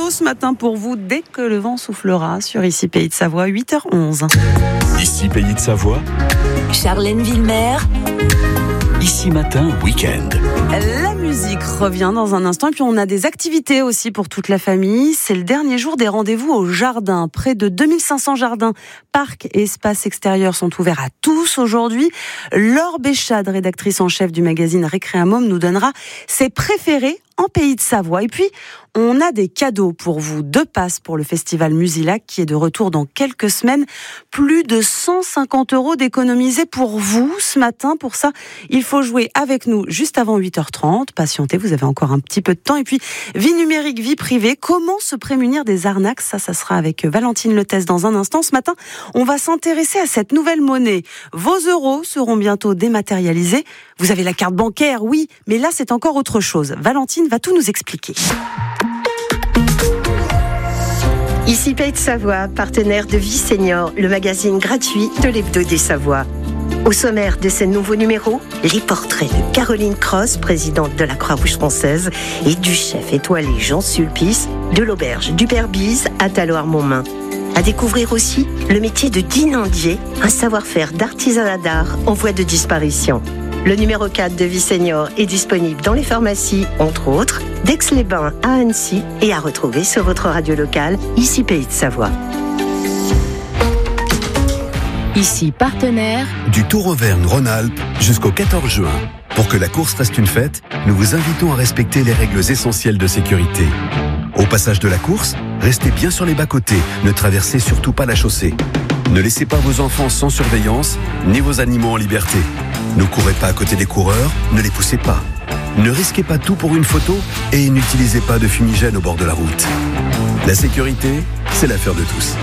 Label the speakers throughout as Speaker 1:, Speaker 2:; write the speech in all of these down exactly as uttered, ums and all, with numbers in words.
Speaker 1: cadeau ce matin pour vous dès que le vent soufflera sur Ici Pays de Savoie, huit heures onze.
Speaker 2: Ici Pays de Savoie,
Speaker 3: Charlène Villemer.
Speaker 2: Ici Matin Week-end.
Speaker 1: La musique revient dans un instant et puis on a des activités aussi pour toute la famille. C'est le dernier jour des rendez-vous au jardin. Près de deux mille cinq cents jardins, parcs et espaces extérieurs sont ouverts à tous aujourd'hui. Laure Béchade, rédactrice en chef du magazine Récréamum, nous donnera ses préférés en Pays de Savoie. Et puis, on a des cadeaux pour vous. Deux passes pour le festival Musilac qui est de retour dans quelques semaines. Plus de cent cinquante euros d'économiser pour vous ce matin. Pour ça, il faut jouer avec nous juste avant huit heures trente. Patientez, vous avez encore un petit peu de temps. Et puis, vie numérique, vie privée. Comment se prémunir des arnaques? Ça, ça sera avec Valentine Letès dans un instant. Ce matin, on va s'intéresser à cette nouvelle monnaie. Vos euros seront bientôt dématérialisés. Vous avez la carte bancaire, oui, mais là, c'est encore autre chose. Valentine va tout nous expliquer.
Speaker 4: Ici Pays de Savoie, partenaire de Vie Senior, le magazine gratuit de l'Hebdo des Savoies. Au sommaire de ce nouveau numéro, les portraits de Caroline Cross, présidente de la Croix-Rouge française, et du chef étoilé Jean Sulpice de l'auberge du Berbise à Talloires-Montmain. À découvrir aussi le métier de dinandier, un savoir-faire d'artisanat d'art en voie de disparition. Le numéro quatre de Vie Senior est disponible dans les pharmacies, entre autres, d'Aix-les-Bains à Annecy et à retrouver sur votre radio locale, Ici Pays de Savoie.
Speaker 3: Ici partenaire
Speaker 2: Du Tour Auvergne-Rhône-Alpes jusqu'au quatorze juin. Pour que la course reste une fête, nous vous invitons à respecter les règles essentielles de sécurité. Au passage de la course, restez bien sur les bas-côtés, ne traversez surtout pas la chaussée. Ne laissez pas vos enfants sans surveillance, ni vos animaux en liberté. Ne courez pas à côté des coureurs, ne les poussez pas. Ne risquez pas tout pour une photo et n'utilisez pas de fumigène au bord de la route. La sécurité, c'est l'affaire de tous.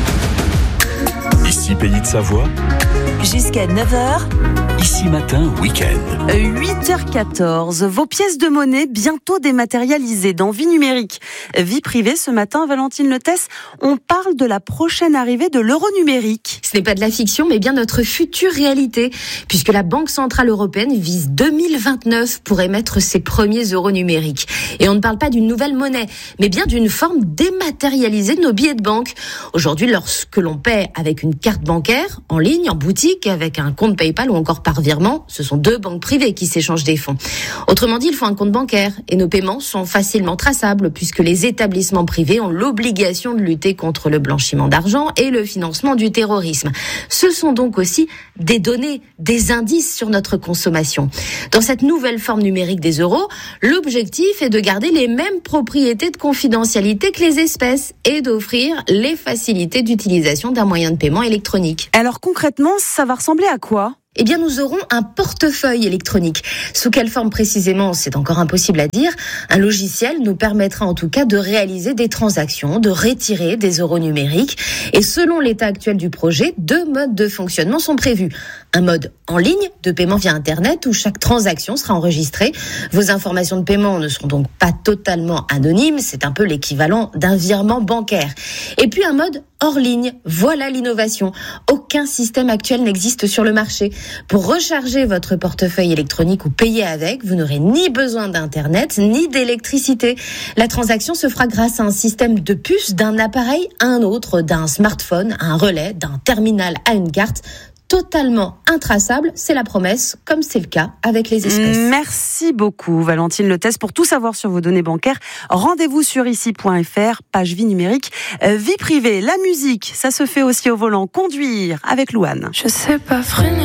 Speaker 2: Ici Pays de Savoie,
Speaker 3: jusqu'à neuf heures.
Speaker 2: Ici Matin Week-end.
Speaker 1: huit heures quatorze. Vos pièces de monnaie bientôt dématérialisées dans Vie numérique. Vie privée, ce matin, Valentine Letès, on parle de la prochaine arrivée de l'euro numérique.
Speaker 5: Ce n'est pas de la fiction, mais bien notre future réalité, puisque la Banque Centrale Européenne vise deux mille vingt-neuf pour émettre ses premiers euros numériques. Et on ne parle pas d'une nouvelle monnaie, mais bien d'une forme dématérialisée de nos billets de banque. Aujourd'hui, lorsque l'on paie avec une carte bancaire, en ligne, en boutique, avec un compte PayPal ou encore par virement, ce sont deux banques privées qui s'échangent des fonds. Autrement dit, il faut un compte bancaire et nos paiements sont facilement traçables puisque les établissements privés ont l'obligation de lutter contre le blanchiment d'argent et le financement du terrorisme. Ce sont donc aussi des données, des indices sur notre consommation. Dans cette nouvelle forme numérique des euros, l'objectif est de garder les mêmes propriétés de confidentialité que les espèces et d'offrir les facilités d'utilisation d'un moyen de paiement électronique.
Speaker 1: Alors concrètement, ça va ressembler à quoi ?
Speaker 5: Eh bien, nous aurons un portefeuille électronique. Sous quelle forme précisément, c'est encore impossible à dire. Un logiciel nous permettra en tout cas de réaliser des transactions, de retirer des euros numériques. Et selon l'état actuel du projet, deux modes de fonctionnement sont prévus. Un mode en ligne de paiement via Internet où chaque transaction sera enregistrée. Vos informations de paiement ne seront donc pas totalement anonymes. C'est un peu l'équivalent d'un virement bancaire. Et puis un mode hors ligne. Voilà l'innovation. Aucun système actuel n'existe sur le marché. Pour recharger votre portefeuille électronique ou payer avec, vous n'aurez ni besoin d'Internet, ni d'électricité. La transaction se fera grâce à un système de puces d'un appareil à un autre, d'un smartphone à un relais, d'un terminal à une carte. Totalement intraçable, c'est la promesse, comme c'est le cas avec les espèces.
Speaker 1: Merci beaucoup Valentine Letès. Pour tout savoir sur vos données bancaires, rendez-vous sur ici point f r, page vie numérique. Euh, vie privée, la musique, ça se fait aussi au volant. Conduire avec Louane.
Speaker 6: Je sais pas freiner.